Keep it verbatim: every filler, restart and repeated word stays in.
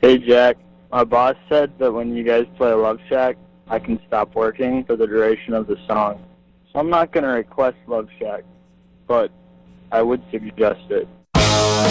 Hey Jack, my boss said that when you guys play Love Shack, I can stop working for the duration of the song. So I'm not going to request Love Shack, but I would suggest it.